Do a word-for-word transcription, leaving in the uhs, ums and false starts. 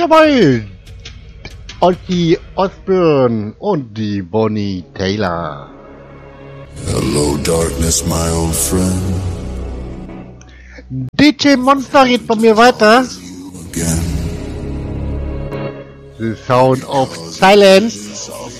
Jawohl! Ozzy Osbourne und die Bonnie Tyler. Hello darkness, my old friend. D J Monster geht bei mir weiter. Again. The Sound of Silence.